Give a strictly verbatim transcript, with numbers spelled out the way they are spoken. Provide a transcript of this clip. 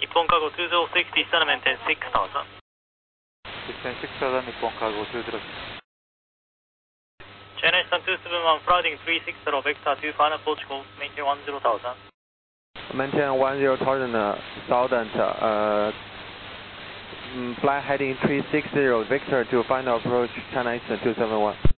日本cargo two zero six zero maintain six thousand. Maintain six thousand, Nippon cargo two zero six. China Eastern two seven one, flighting three six zero, vector two, final Portugal, maintain one zero thousand. Maintain one zero thousand, uh, thousand, uh, mm, flight heading three six zero, Victor to final approach China Eastern two seven one.